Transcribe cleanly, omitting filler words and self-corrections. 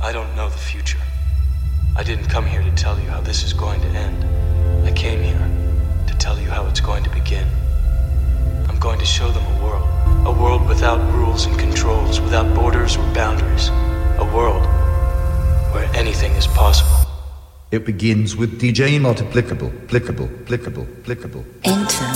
I don't know the future. I didn't come here to tell you how this is going to end. I came here to tell you how it's going to begin. I'm going to show them a world without rules and controls, without borders or boundaries, a world where anything is possible. It begins with DJ Multiplicable, Enter.